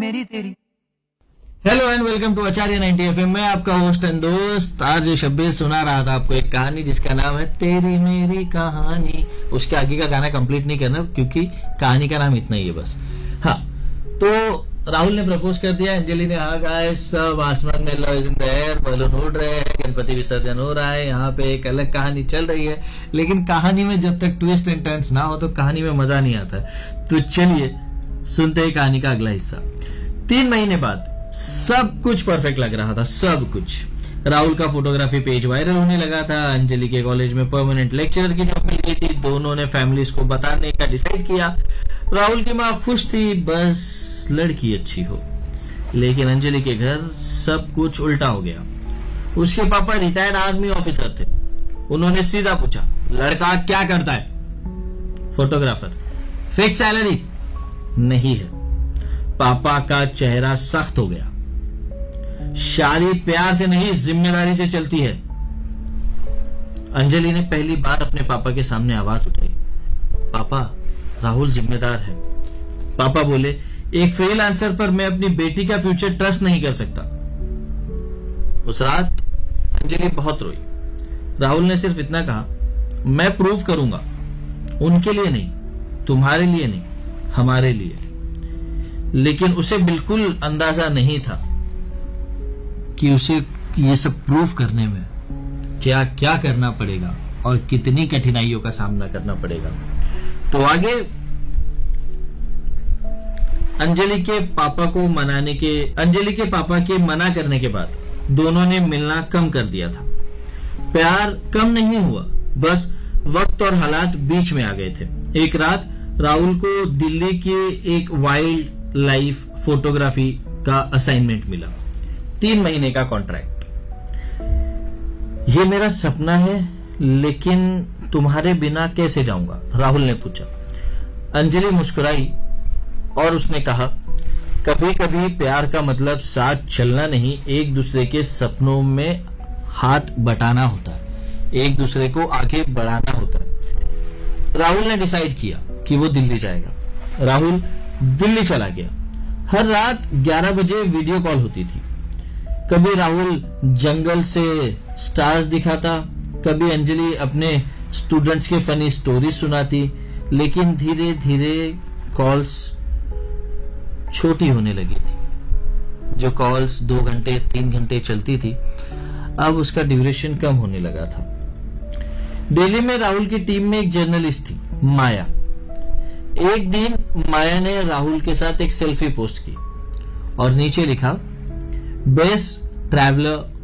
मेरी तेरी। Hello and welcome to Acharya 90 FM. मैं आपका होस्ट एंड दोस्त आरजे शब्बीर सुना रहा था आपको एक कहानी जिसका नाम है तेरी मेरी कहानी। उसके आगे का गाना कंप्लीट नहीं करना क्योंकि कहानी का नाम इतना ही है बस। हाँ, तो राहुल ने प्रपोज कर दिया, अंजलि ने हाँ कहा, सब आसमान में love is in the air, balloon उड़ रहे हैं, गणपति विसर्जन हो रहा है, यहाँ पे एक अलग कहानी चल रही है। लेकिन कहानी में जब तक ट्विस्ट एंड टर्न्स ना हो तो कहानी में मजा नहीं आता। तो चलिए सुनते हैं कहानी का अगला हिस्सा। 3 महीने बाद सब कुछ परफेक्ट लग रहा था, सब कुछ। राहुल का फोटोग्राफी पेज वायरल होने लगा था, अंजलि के कॉलेज में परमानेंट लेक्चरर की जॉब मिल गई थी, दोनों ने फैमिलीज को बताने का डिसाइड किया। राहुल की माँ खुश थी, बस लड़की अच्छी हो। लेकिन अंजलि के घर सब कुछ उल्टा हो गया। उसके पापा रिटायर्ड आर्मी ऑफिसर थे। उन्होंने सीधा पूछा, लड़का क्या करता है? फोटोग्राफर। Fix salary? नहीं है। पापा का चेहरा सख्त हो गया। शादी प्यार से नहीं जिम्मेदारी से चलती है। अंजलि ने पहली बार अपने पापा के सामने आवाज उठाई, पापा राहुल जिम्मेदार है। पापा बोले, एक फ्रीलांसर पर मैं अपनी बेटी का फ्यूचर ट्रस्ट नहीं कर सकता। उस रात अंजलि बहुत रोई। राहुल ने सिर्फ इतना कहा, मैं प्रूव करूंगा, उनके लिए नहीं, तुम्हारे लिए नहीं, हमारे लिए। लेकिन उसे बिल्कुल अंदाजा नहीं था कि उसे ये सब प्रूव करने में क्या क्या करना पड़ेगा और कितनी कठिनाइयों का सामना करना पड़ेगा। तो आगे अंजलि के पापा के मना करने के बाद दोनों ने मिलना कम कर दिया था। प्यार कम नहीं हुआ, बस वक्त और हालात बीच में आ गए थे। एक रात राहुल को दिल्ली के एक वाइल्ड लाइफ फोटोग्राफी का असाइनमेंट मिला, 3 महीने का कॉन्ट्रैक्ट। ये मेरा सपना है, लेकिन तुम्हारे बिना कैसे जाऊंगा? राहुल ने पूछा। अंजलि मुस्कुराई और उसने कहा, कभी कभी प्यार का मतलब साथ चलना नहीं, एक दूसरे के सपनों में हाथ बटाना होता है, एक दूसरे को आगे बढ़ाना होता है। राहुल ने डिसाइड किया कि वो दिल्ली जाएगा। राहुल दिल्ली चला गया। हर रात 11 बजे वीडियो कॉल होती थी। कभी राहुल जंगल से स्टार्स दिखाता, कभी अंजलि अपने स्टूडेंट्स के फनी स्टोरी सुनाती। लेकिन धीरे धीरे कॉल्स छोटी होने लगी थी। जो कॉल्स 2 घंटे 3 घंटे चलती थी, अब उसका ड्यूरेशन कम होने लगा था। दिल्ली में राहुल की टीम में एक जर्नलिस्ट थी, माया। एक दिन माया ने राहुल के साथ एक सेल्फी पोस्ट की और नीचे लिखा, बेस्ट ट्रैवलर